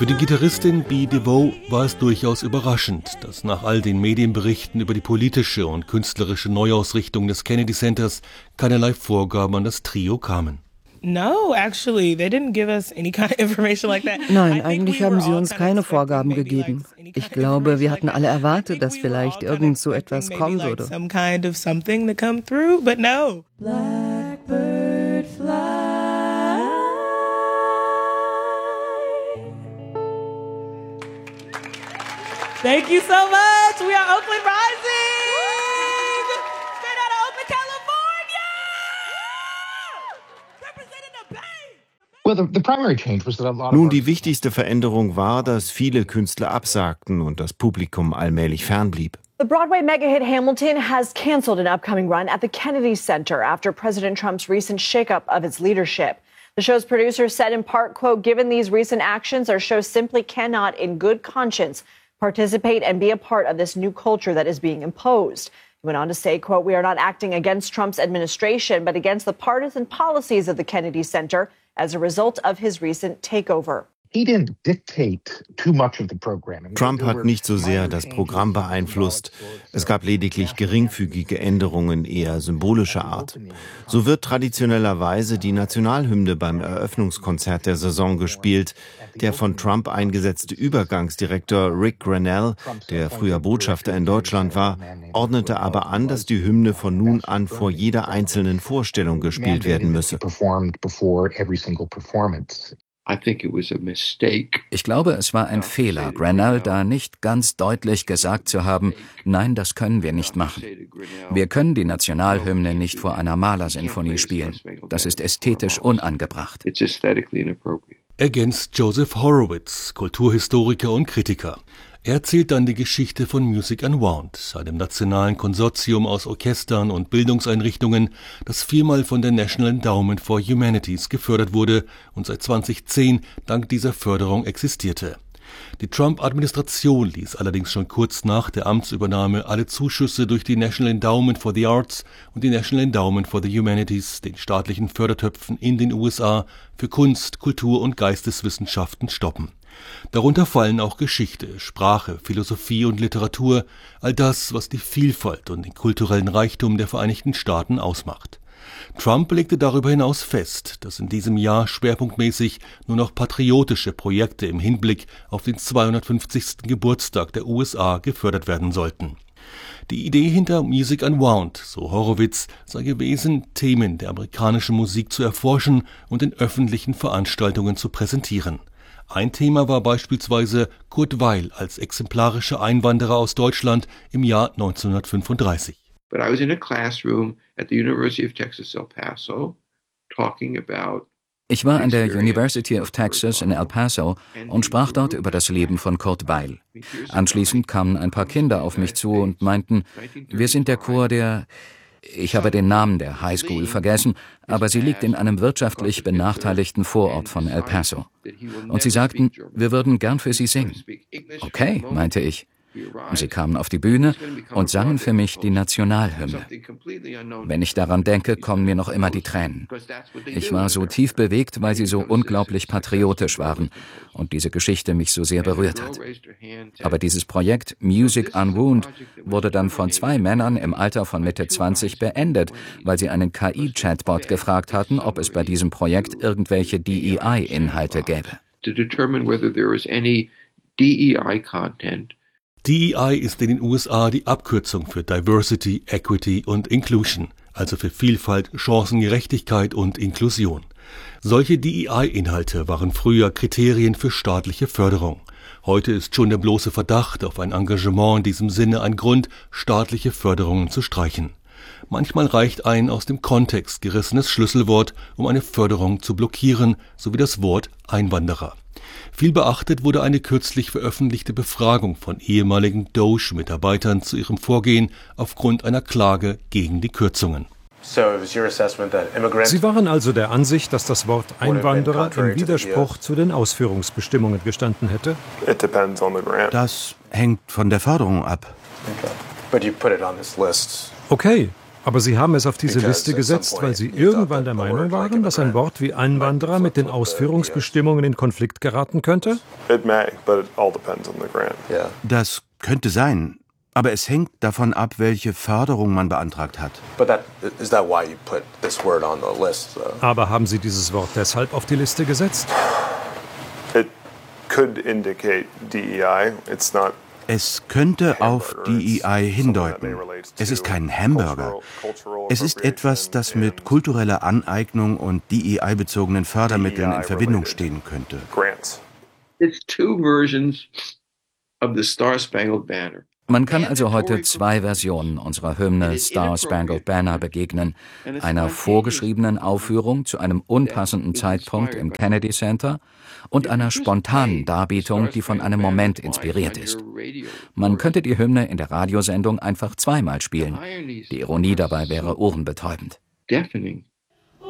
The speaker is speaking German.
Für die Gitarristin Bee DeVoe war es durchaus überraschend, dass nach all den Medienberichten über die politische und künstlerische Neuausrichtung des Kennedy Centers keinerlei Vorgaben an das Trio kamen. Nein, eigentlich haben sie uns keine Vorgaben gegeben. Ich glaube, wir hatten alle erwartet, dass vielleicht irgend so etwas kommen würde. Blackbird fly. Thank you so much. We are Oakland Rising. Straight out of Oakland, California. Nun, die wichtigste Veränderung war, dass viele Künstler absagten und das Publikum allmählich fernblieb. The Broadway mega-hit Hamilton has canceled an upcoming run at the Kennedy Center after President Trump's recent shakeup of its leadership. The show's producers said in part, quote, "Given these recent actions, our show simply cannot, in good conscience, participate and be a part of this new culture that is being imposed." He went on to say, quote, "We are not acting against Trump's administration, but against the partisan policies of the Kennedy Center as a result of his recent takeover." Trump hat nicht so sehr das Programm beeinflusst. Es gab lediglich geringfügige Änderungen eher symbolischer Art. So wird traditionellerweise die Nationalhymne beim Eröffnungskonzert der Saison gespielt. Der von Trump eingesetzte Übergangsdirektor Rick Grenell, der früher Botschafter in Deutschland war, ordnete aber an, dass die Hymne von nun an vor jeder einzelnen Vorstellung gespielt werden müsse. Ich glaube, es war ein Fehler, Grenell da nicht ganz deutlich gesagt zu haben, nein, das können wir nicht machen. Wir können die Nationalhymne nicht vor einer Malersinfonie spielen. Das ist ästhetisch unangebracht. Ergänzt Joseph Horowitz, Kulturhistoriker und Kritiker. Er erzählt dann die Geschichte von Music Unwound, einem nationalen Konsortium aus Orchestern und Bildungseinrichtungen, das viermal von der National Endowment for Humanities gefördert wurde und seit 2010 dank dieser Förderung existierte. Die Trump-Administration ließ allerdings schon kurz nach der Amtsübernahme alle Zuschüsse durch die National Endowment for the Arts und die National Endowment for the Humanities, den staatlichen Fördertöpfen in den USA, für Kunst, Kultur und Geisteswissenschaften stoppen. Darunter fallen auch Geschichte, Sprache, Philosophie und Literatur, all das, was die Vielfalt und den kulturellen Reichtum der Vereinigten Staaten ausmacht. Trump legte darüber hinaus fest, dass in diesem Jahr schwerpunktmäßig nur noch patriotische Projekte im Hinblick auf den 250. Geburtstag der USA gefördert werden sollten. Die Idee hinter Music Unwound, so Horowitz, sei gewesen, Themen der amerikanischen Musik zu erforschen und in öffentlichen Veranstaltungen zu präsentieren. Ein Thema war beispielsweise Kurt Weill als exemplarischer Einwanderer aus Deutschland im Jahr 1935. Ich war an der University of Texas in El Paso und sprach dort über das Leben von Kurt Weill. Anschließend kamen ein paar Kinder auf mich zu und meinten, wir sind der Chor der... Ich habe den Namen der Highschool vergessen, aber sie liegt in einem wirtschaftlich benachteiligten Vorort von El Paso. Und sie sagten, wir würden gern für sie singen. Okay, meinte ich. Sie kamen auf die Bühne und sangen für mich die Nationalhymne. Wenn ich daran denke, kommen mir noch immer die Tränen. Ich war so tief bewegt, weil sie so unglaublich patriotisch waren und diese Geschichte mich so sehr berührt hat. Aber dieses Projekt Music Unwound wurde dann von 2 Männern im Alter von Mitte 20 beendet, weil sie einen KI-Chatbot gefragt hatten, ob es bei diesem Projekt irgendwelche DEI-Inhalte gäbe. DEI ist in den USA die Abkürzung für Diversity, Equity und Inclusion, also für Vielfalt, Chancengerechtigkeit und Inklusion. Solche DEI-Inhalte waren früher Kriterien für staatliche Förderung. Heute ist schon der bloße Verdacht auf ein Engagement in diesem Sinne ein Grund, staatliche Förderungen zu streichen. Manchmal reicht ein aus dem Kontext gerissenes Schlüsselwort, um eine Förderung zu blockieren, sowie das Wort Einwanderer. Viel beachtet wurde eine kürzlich veröffentlichte Befragung von ehemaligen DOGE-Mitarbeitern zu ihrem Vorgehen aufgrund einer Klage gegen die Kürzungen. Sie waren also der Ansicht, dass das Wort Einwanderer im Widerspruch zu den Ausführungsbestimmungen gestanden hätte? Das hängt von der Förderung ab. Okay, Aber Sie haben es auf diese Liste gesetzt, weil Sie irgendwann der Meinung waren, dass ein Wort wie Einwanderer mit den Ausführungsbestimmungen in Konflikt geraten könnte? Das könnte sein, aber es hängt davon ab, welche Förderung man beantragt hat. Aber haben Sie dieses Wort deshalb auf die Liste gesetzt? Es könnte auf DEI hindeuten. Es ist kein Hamburger. Es ist etwas, das mit kultureller Aneignung und DEI-bezogenen Fördermitteln in Verbindung stehen könnte. Man kann also heute 2 Versionen unserer Hymne Star Spangled Banner begegnen. Einer vorgeschriebenen Aufführung zu einem unpassenden Zeitpunkt im Kennedy Center und einer spontanen Darbietung, die von einem Moment inspiriert ist. Man könnte die Hymne in der Radiosendung einfach 2-mal spielen. Die Ironie dabei wäre ohrenbetäubend.